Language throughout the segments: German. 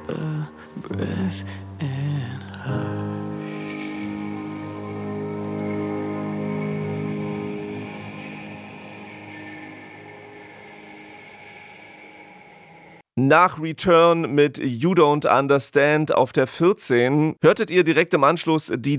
a breath and hush. Nach Return mit You Don't Understand auf der 14 hörtet ihr direkt im Anschluss die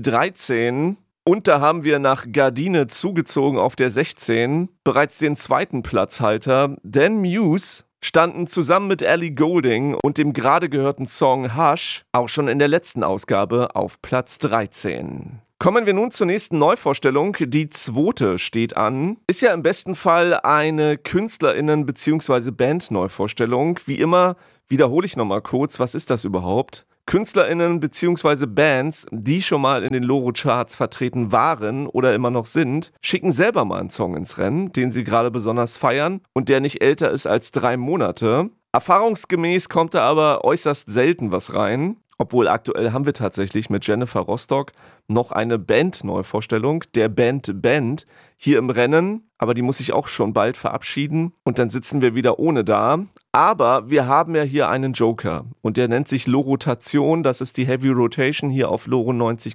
13 und da haben wir nach Gardine zugezogen auf der 16 bereits den zweiten Platzhalter, denn Muse standen zusammen mit Ellie Goulding und dem gerade gehörten Song Hush auch schon in der letzten Ausgabe auf Platz 13. Kommen wir nun zur nächsten Neuvorstellung. Die zweite steht an. Ist ja im besten Fall eine KünstlerInnen- bzw. Band-Neuvorstellung. Wie immer wiederhole ich nochmal kurz, was ist das überhaupt? KünstlerInnen bzw. Bands, die schon mal in den Loro-Charts vertreten waren oder immer noch sind, schicken selber mal einen Song ins Rennen, den sie gerade besonders feiern und der nicht älter ist als 3 Monate. Erfahrungsgemäß kommt da aber äußerst selten was rein. Obwohl aktuell haben wir tatsächlich mit Jennifer Rostock noch eine Band-Neuvorstellung, der Band hier im Rennen. Aber die muss ich auch schon bald verabschieden und dann sitzen wir wieder ohne da. Aber wir haben ja hier einen Joker und der nennt sich Lorotation. Das ist die Heavy Rotation hier auf Loro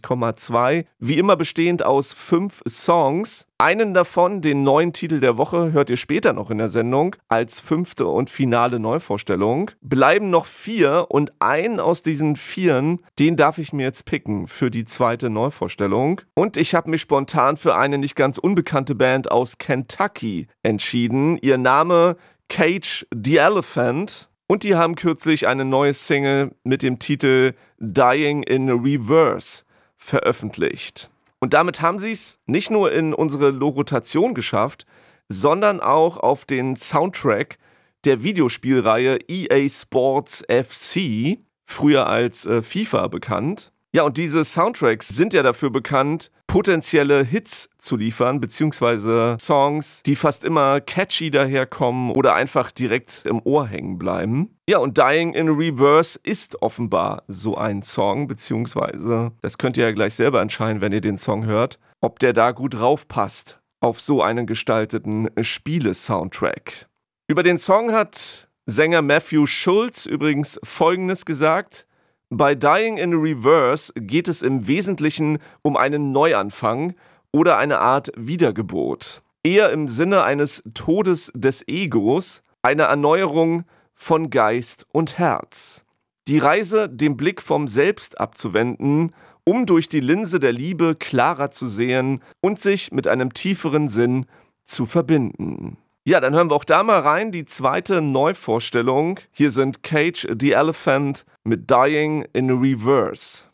90,2. Wie immer bestehend aus 5 Songs. Einen davon, den neuen Titel der Woche, hört ihr später noch in der Sendung als 5. und finale Neuvorstellung. Bleiben noch 4 und einen aus diesen 4, den darf ich mir jetzt picken für die zweite Neuvorstellung. Und ich habe mich spontan für eine nicht ganz unbekannte Band aus Kentucky entschieden. Ihr Name Cage the Elephant. Und die haben kürzlich eine neue Single mit dem Titel Dying in Reverse veröffentlicht. Und damit haben sie es nicht nur in unsere Lorotation geschafft, sondern auch auf den Soundtrack der Videospielreihe EA Sports FC, früher als FIFA bekannt. Ja, und diese Soundtracks sind ja dafür bekannt, potenzielle Hits zu liefern, beziehungsweise Songs, die fast immer catchy daherkommen oder einfach direkt im Ohr hängen bleiben. Ja, und Dying in Reverse ist offenbar so ein Song, beziehungsweise das könnt ihr ja gleich selber entscheiden, wenn ihr den Song hört, ob der da gut draufpasst auf so einen gestalteten Spiele-Soundtrack. Über den Song hat Sänger Matthew Schulz übrigens Folgendes gesagt: Bei Dying in Reverse geht es im Wesentlichen um einen Neuanfang oder eine Art Wiedergeburt. Eher im Sinne eines Todes des Egos, einer Erneuerung von Geist und Herz. Die Reise, den Blick vom Selbst abzuwenden, um durch die Linse der Liebe klarer zu sehen und sich mit einem tieferen Sinn zu verbinden. Ja, dann hören wir auch da mal rein, die zweite Neuvorstellung. Hier sind Cage the Elephant mit Dying in Reverse.